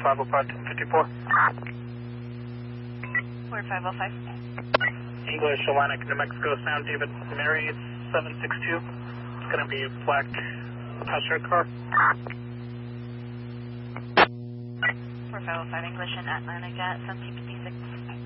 505 to 54. Word 505. English, Atlantic, New Mexico, Sound David Mary 762. It's going to be a black passenger car. Word 505 English in Atlantic at 1756.